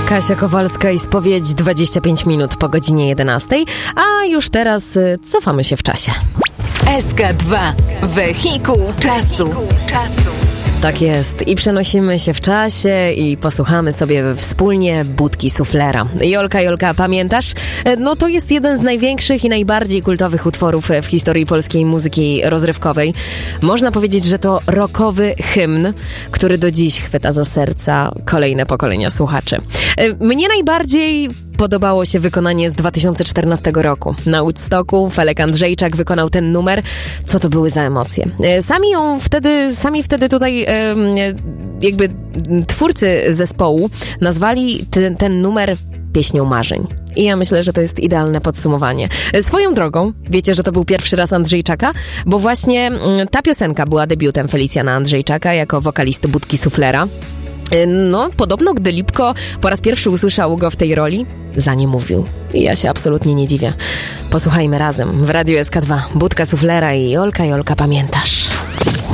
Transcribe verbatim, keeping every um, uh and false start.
Kasia Kowalska i Spowiedź, dwadzieścia pięć minut po godzinie jedenastej, a już teraz y, cofamy się w czasie. S K dwa. Wehikuł czasu. Tak jest. I przenosimy się w czasie i posłuchamy sobie wspólnie Budki Suflera. Jolka, Jolka, pamiętasz? No to jest jeden z największych i najbardziej kultowych utworów w historii polskiej muzyki rozrywkowej. Można powiedzieć, że to rockowy hymn, który do dziś chwyta za serca kolejne pokolenia słuchaczy. Mnie najbardziej podobało się wykonanie z dwa tysiące czternastego roku. Na Woodstocku Felek Andrzejczak wykonał ten numer. Co to były za emocje? Sami ją wtedy, sami wtedy tutaj jakby twórcy zespołu nazwali ten, ten numer pieśnią marzeń. I ja myślę, że to jest idealne podsumowanie. Swoją drogą, wiecie, że to był pierwszy raz Andrzejczaka, bo właśnie ta piosenka była debiutem Felicjana Andrzejczaka jako wokalisty Budki Suflera. No, podobno gdy Lipko po raz pierwszy usłyszał go w tej roli, za nie mówił. I ja się absolutnie nie dziwię. Posłuchajmy razem w Radiu S K dwa. Budka Suflera i Jolka, Jolka, pamiętasz?